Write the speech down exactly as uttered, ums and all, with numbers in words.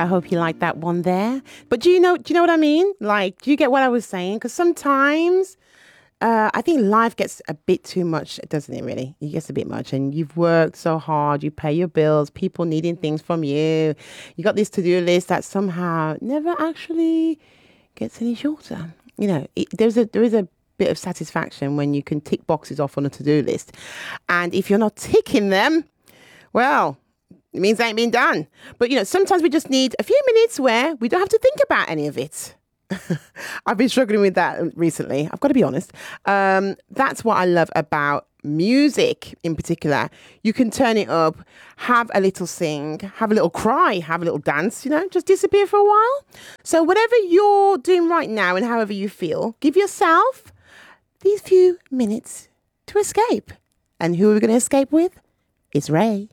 I hope you like that one there. But do you know, do you know what I mean? Like, do you get what I was saying? Because sometimes uh, I think life gets a bit too much, doesn't it, really? It gets a bit much. And you've worked so hard, you pay your bills, people needing things from you. You got this to-do list that somehow never actually gets any shorter. You know, it, there's a there is a bit of satisfaction when you can tick boxes off on a to-do list. And if you're not ticking them, well, it means they ain't been done. But, you know, sometimes we just need a few minutes where we don't have to think about any of it. I've been struggling with that recently. I've got to be honest. Um, that's what I love about music in particular. You can turn it up, have a little sing, have a little cry, have a little dance, you know, just disappear for a while. So whatever you're doing right now and however you feel, give yourself these few minutes to escape. And who are we going to escape with? It's Ray.